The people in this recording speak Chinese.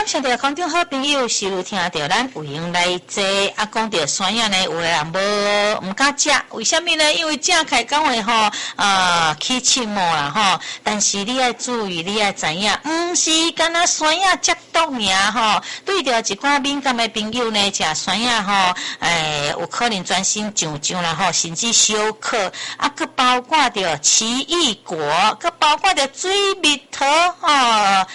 感谢着空中好朋友，是有听到咱有闲来坐，讲到山药呢，有的人无敢食，为什么呢？因为食开讲话吼，起气沫啦吼。但是你要注意，你要知影，是干那山药接毒尔吼。对着一寡敏感的朋友呢，食山药吼，有可能全身痒啦吼，甚至小可，佮包括着奇异果，佮包括着水蜜桃吼。